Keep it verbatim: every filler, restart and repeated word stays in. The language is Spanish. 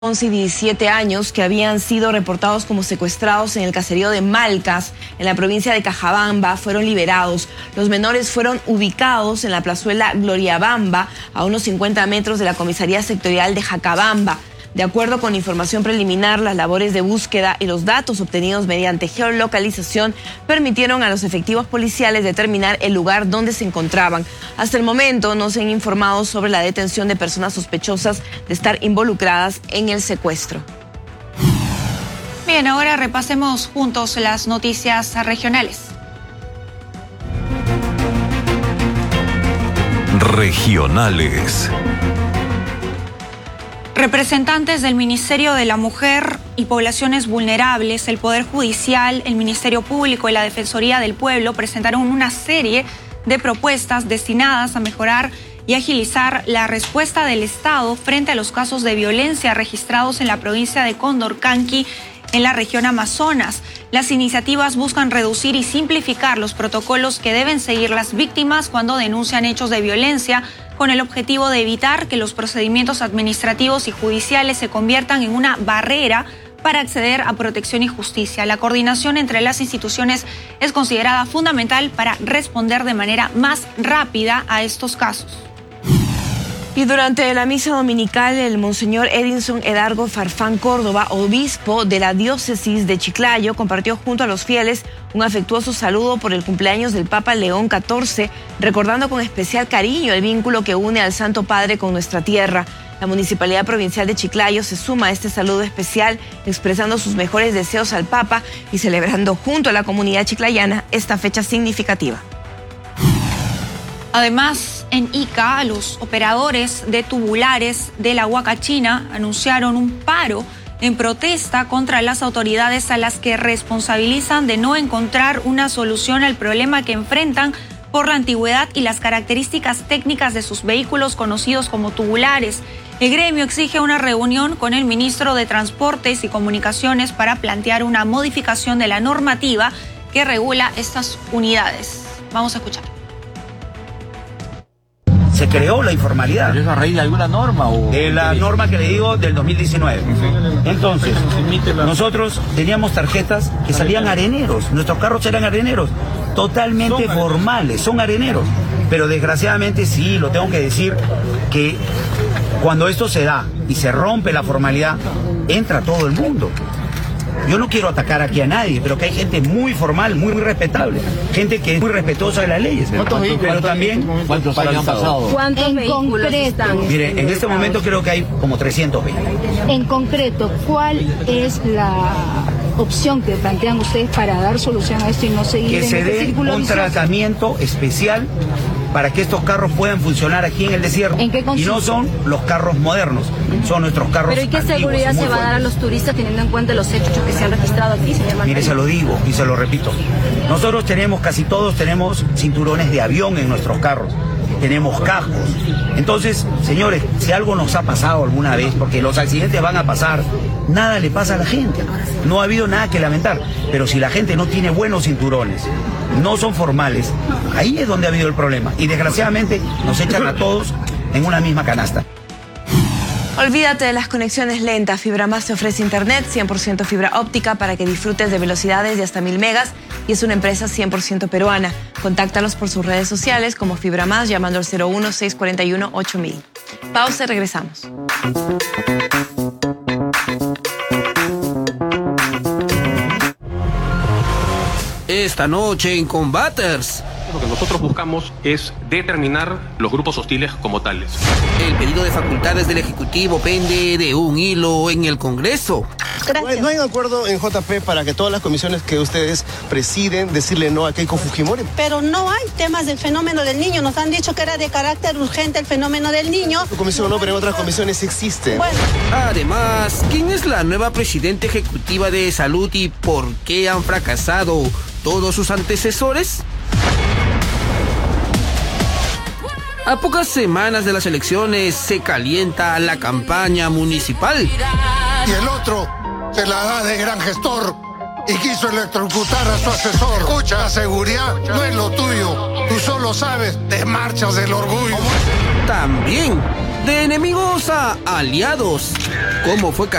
once y diecisiete años que habían sido reportados como secuestrados en el caserío de Malcas, en la provincia de Cajabamba, fueron liberados. Los menores fueron ubicados en la plazuela Gloriabamba, a unos cincuenta metros de la comisaría sectorial de Jacabamba. De acuerdo con información preliminar, las labores de búsqueda y los datos obtenidos mediante geolocalización permitieron a los efectivos policiales determinar el lugar donde se encontraban. Hasta el momento no se han informado sobre la detención de personas sospechosas de estar involucradas en el secuestro. Bien, ahora repasemos juntos las noticias regionales. Regionales. Representantes del Ministerio de la Mujer y Poblaciones Vulnerables, el Poder Judicial, el Ministerio Público y la Defensoría del Pueblo presentaron una serie de propuestas destinadas a mejorar y agilizar la respuesta del Estado frente a los casos de violencia registrados en la provincia de Condorcanqui, en la región Amazonas. Las iniciativas buscan reducir y simplificar los protocolos que deben seguir las víctimas cuando denuncian hechos de violencia, con el objetivo de evitar que los procedimientos administrativos y judiciales se conviertan en una barrera para acceder a protección y justicia. La coordinación entre las instituciones es considerada fundamental para responder de manera más rápida a estos casos. Y durante la misa dominical, el monseñor Edinson Edargo Farfán Córdoba, obispo de la diócesis de Chiclayo, compartió junto a los fieles un afectuoso saludo por el cumpleaños del Papa León catorce, recordando con especial cariño el vínculo que une al Santo Padre con nuestra tierra. La Municipalidad Provincial de Chiclayo se suma a este saludo especial, expresando sus mejores deseos al Papa y celebrando junto a la comunidad chiclayana esta fecha significativa. Además, en Ica, los operadores de tubulares de la Huacachina anunciaron un paro en protesta contra las autoridades a las que responsabilizan de no encontrar una solución al problema que enfrentan por la antigüedad y las características técnicas de sus vehículos conocidos como tubulares. El gremio exige una reunión con el ministro de Transportes y Comunicaciones para plantear una modificación de la normativa que regula estas unidades. Vamos a escuchar. Se creó la informalidad. ¿Pero es a raíz de alguna norma? O de la norma que le digo del dos mil diecinueve. Entonces, nosotros teníamos tarjetas que salían areneros. Nuestros carros eran areneros, totalmente formales, son areneros. Pero desgraciadamente sí, lo tengo que decir, que cuando esto se da y se rompe la formalidad, entra todo el mundo. Yo no quiero atacar aquí a nadie, pero que hay gente muy formal, muy, muy respetable. Gente que es muy respetuosa de las leyes. Pero también... ¿Cuántos han pasado? ¿Cuántos en concreto están? Mire, en este momento creo que hay como trescientos veinte. En concreto, ¿cuál es la opción que plantean ustedes para dar solución a esto y no seguir que en se este dé círculo un vicioso? Tratamiento especial para que estos carros puedan funcionar aquí en el desierto. ¿En qué consiste? Y no son los carros modernos, son nuestros carros Pero ¿y qué antiguos, seguridad muy se va a dar a fuertes. los turistas teniendo en cuenta los hechos que se han registrado aquí, señor Martínez? Mire, se lo digo y se lo repito. Nosotros tenemos, casi todos tenemos cinturones de avión en nuestros carros. Tenemos cascos. Entonces, señores, si algo nos ha pasado alguna vez, porque los accidentes van a pasar, nada le pasa a la gente. No ha habido nada que lamentar. Pero si la gente no tiene buenos cinturones, no son formales, ahí es donde ha habido el problema. Y desgraciadamente nos echan a todos en una misma canasta. Olvídate de las conexiones lentas. FibraMás te ofrece internet cien por ciento fibra óptica para que disfrutes de velocidades de hasta mil megas y es una empresa cien por ciento peruana. Contáctalos por sus redes sociales como FibraMás llamando al cero uno, seis cuatro uno, ocho mil. Pausa y regresamos. Esta noche en Combaters. Lo que nosotros buscamos es determinar los grupos hostiles como tales. El pedido de facultades del Ejecutivo pende de un hilo en el Congreso. Gracias. No hay un acuerdo en J P para que todas las comisiones que ustedes presiden decirle no a Keiko Fujimori. Pero no hay temas del fenómeno del niño. Nos han dicho que era de carácter urgente el fenómeno del niño. Su comisión no, pero en otras comisiones sí existe. Bueno. Además, ¿quién es la nueva presidenta ejecutiva de salud y por qué han fracasado todos sus antecesores? A pocas semanas de las elecciones se calienta la campaña municipal. Y el otro se la da de gran gestor y quiso electrocutar a su asesor. Escucha, la seguridad no es lo tuyo. Tú solo sabes de marchas del orgullo. También de enemigos a aliados. cómo fue